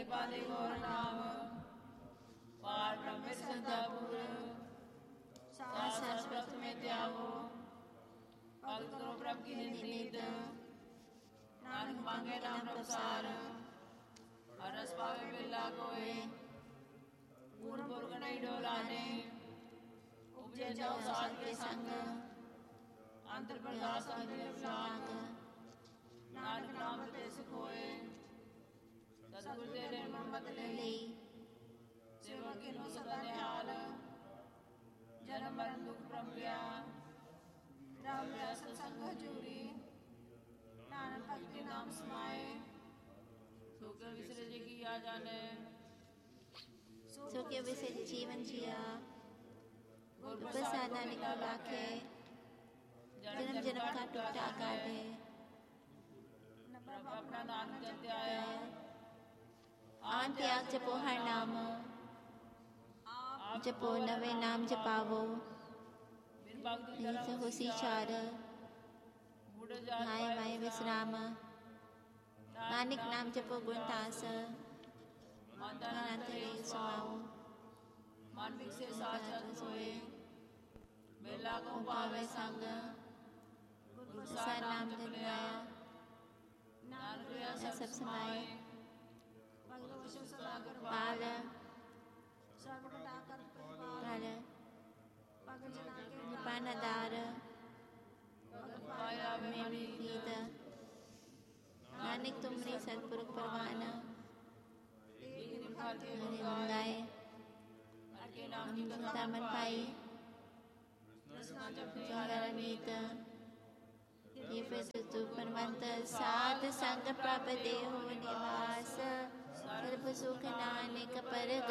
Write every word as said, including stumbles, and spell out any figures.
कृपा दे गौर नाम पार ब्रह्म संतापुर शास्त्र में त्यागो भक्त करो प्रभु की नीत नानक मांगे नाम प्रसार अरस पावे बिरला कोय पूर्ण पुरख नहीं डोलाने उपजे जाओ साध के संग अंतर प्रकाश अंतर्लाग नानक नाम ते सुखोए सतगुरु दे निर्मल मत ले सेवा के नो सदा निहाल जन्म मरण दुख प्रम्या राम व्यास संग हजूरी नानक भक्ति नाम समाए सुख विसरे जी की या जाने सुख विसरे जीवन जिया गुर प्रसाद नानक लाखे जन्म जन्म का टूटा काटे प्रभु अपना नाम जपते आया आन त्याग जपो हर नाम जपो नवे नाम जपावो निज होसी चार हाय माय विश्राम नानक नाम जपो गुण तास अनंत रे समाओ मन विकसे साचत सोए बेला को पावे संग गुरु प्रसाद नाम धन्या नानक या सब समाए भगत वशो सदा कर पाल सर्वटा कर पाल भगत जना के निपान दार भगत पाया में प्रीत नानक तुमरे सतपुरख परवान हरि गुण गाए के नाम हम मुक्ता मन पाई कृष्णा जप जोहर नीत ये प्रस्तुत परमंत साध संग प्रभ देहो निवास सर्व सुख नानक पर